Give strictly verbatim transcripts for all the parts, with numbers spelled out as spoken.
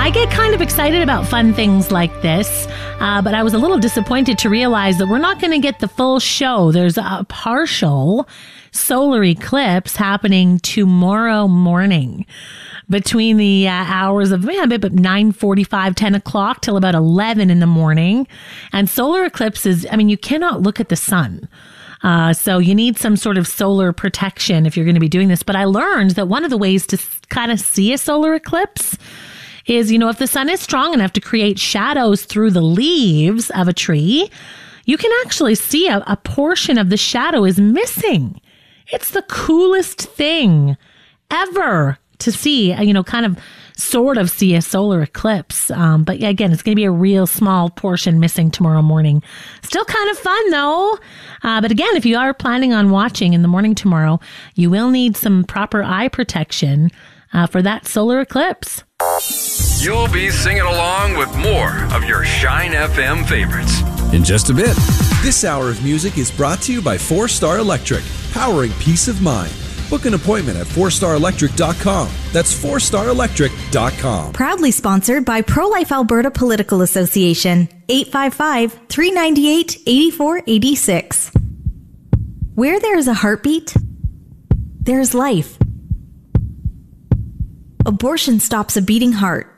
I get kind of excited about fun things like this, uh, but I was a little disappointed to realize that we're not going to get the full show. There's a partial solar eclipse happening tomorrow morning between the uh, hours of man, nine forty-five, ten o'clock till about eleven in the morning. And solar eclipses, I mean, you cannot look at the sun. Uh, so you need some sort of solar protection if you're going to be doing this. But I learned that one of the ways to kind of see a solar eclipse is, you know, if the sun is strong enough to create shadows through the leaves of a tree, you can actually see a, a portion of the shadow is missing. It's the coolest thing ever to see, you know, kind of sort of see a solar eclipse. Um, but yeah, again, it's going to be a real small portion missing tomorrow morning. Still kind of fun though. Uh, but again, if you are planning on watching in the morning tomorrow, you will need some proper eye protection uh, for that solar eclipse. You'll be singing along with more of your Shine F M favorites in just a bit. This hour of music is brought to you by Four Star Electric, powering peace of mind. Book an appointment at four star electric dot com. That's four star electric dot com. Proudly sponsored by Pro-Life Alberta Political Association. eight five five, three nine eight, eight four eight six. Where there is a heartbeat, there is life. Abortion stops a beating heart.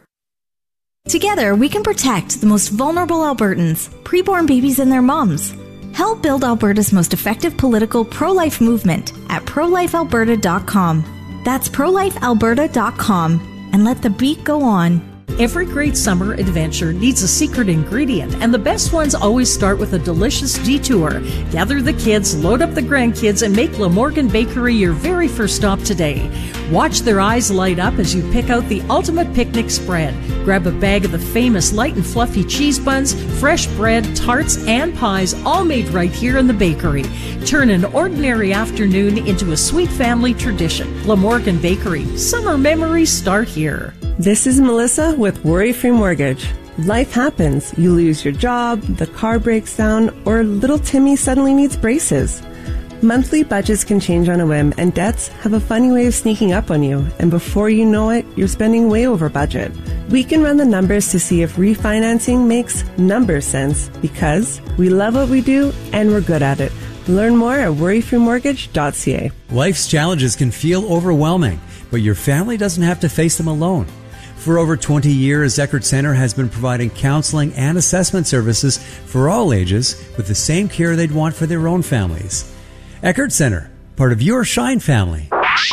Together, we can protect the most vulnerable Albertans, preborn babies and their moms. Help build Alberta's most effective political pro-life movement at pro life alberta dot com. That's pro life alberta dot com, and let the beat go on. Every great summer adventure needs a secret ingredient, and the best ones always start with a delicious detour. Gather the kids, load up the grandkids, and make Glamorgan Bakery your very first stop today. Watch their eyes light up as you pick out the ultimate picnic spread. Grab a bag of the famous light and fluffy cheese buns, fresh bread, tarts, and pies, all made right here in the bakery. Turn an ordinary afternoon into a sweet family tradition. Glamorgan Bakery. Summer memories start here. This is Melissa with Worry-Free Mortgage. Life happens. You lose your job, the car breaks down, or little Timmy suddenly needs braces. Monthly budgets can change on a whim, and debts have a funny way of sneaking up on you, and before you know it, you're spending way over budget. We can run the numbers to see if refinancing makes number sense, because we love what we do and we're good at it. Learn more at worry free mortgage dot c a. Life's challenges can feel overwhelming, but your family doesn't have to face them alone. For over twenty years, Eckert Center has been providing counseling and assessment services for all ages with the same care they'd want for their own families. Eckert Center, part of your Shine family.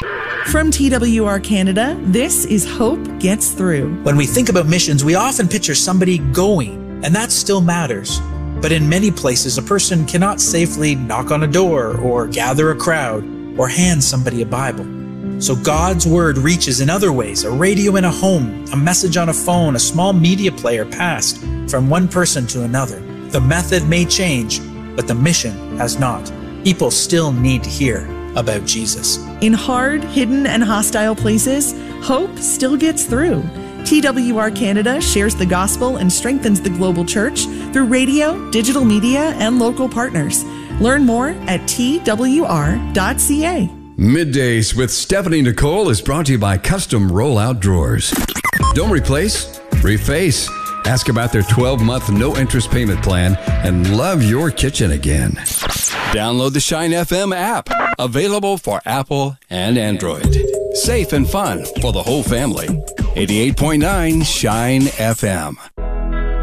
From T W R Canada, this is Hope Gets Through. When we think about missions, we often picture somebody going, and that still matters. But in many places, a person cannot safely knock on a door or gather a crowd or hand somebody a Bible. So God's Word reaches in other ways, a radio in a home, a message on a phone, a small media player passed from one person to another. The method may change, but the mission has not. People still need to hear about Jesus. In hard, hidden, and hostile places, hope still gets through. T W R Canada shares the gospel and strengthens the global church through radio, digital media, and local partners. Learn more at t w r dot c a. Middays with Stephanie Nicole is brought to you by Custom Rollout Drawers. Don't replace, reface. Ask about their twelve-month no-interest payment plan and love your kitchen again. Download the Shine F M app. Available for Apple and Android. Safe and fun for the whole family. eighty-eight point nine Shine F M.